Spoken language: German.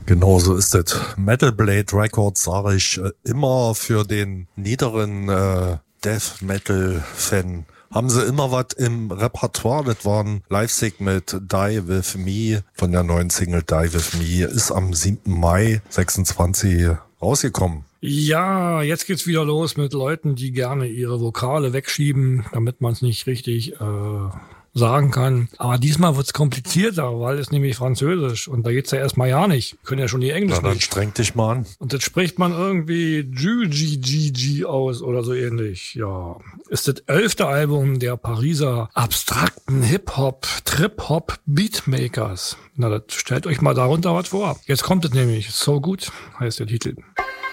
Genauso ist es. Metal Blade Records sage ich immer für den niederen Death Metal Fan. Haben sie immer was im Repertoire? Das war ein Live-Sick mit Die With Me von der neuen Single Die With Me. Ist am 7. Mai 26 rausgekommen. Ja, jetzt geht's wieder los mit Leuten, die gerne ihre Vokale wegschieben, damit man es nicht richtig sagen kann. Aber diesmal wird's komplizierter, weil es nämlich Französisch und da geht's ja erstmal ja nicht. Können ja schon die Englisch Na, dann nicht. streng dich mal an. Und jetzt spricht man irgendwie G aus oder so ähnlich. Ja, ist das 11. Album der Pariser abstrakten Hip-Hop, Trip-Hop Beatmakers. Na, das stellt euch mal darunter was vor. Jetzt kommt es nämlich. So gut heißt der Titel.